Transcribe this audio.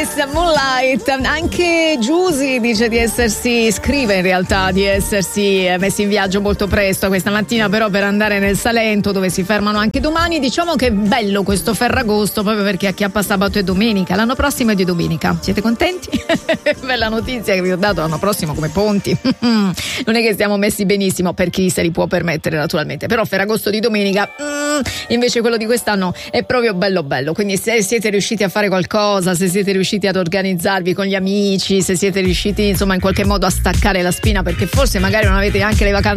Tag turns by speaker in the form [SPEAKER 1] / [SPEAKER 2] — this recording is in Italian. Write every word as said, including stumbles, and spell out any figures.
[SPEAKER 1] Questa Moonlight. Anche Giusy dice di essersi, scrive in realtà di essersi messi in viaggio molto presto questa mattina, però per andare nel Salento, dove si fermano anche domani. Diciamo che è bello questo Ferragosto proprio perché acchiappa sabato e domenica. L'anno prossimo è di domenica. Siete contenti? Bella notizia che vi ho dato. L'anno prossimo come ponti non è che stiamo messi benissimo, per chi se li può permettere naturalmente, però Ferragosto di domenica mm, invece quello di quest'anno è proprio bello bello. Quindi se siete riusciti a fare qualcosa, se siete riusciti ad organizzarvi con gli amici, se siete riusciti insomma in qualche modo a staccare la spina, perché forse magari non avete anche le vacanze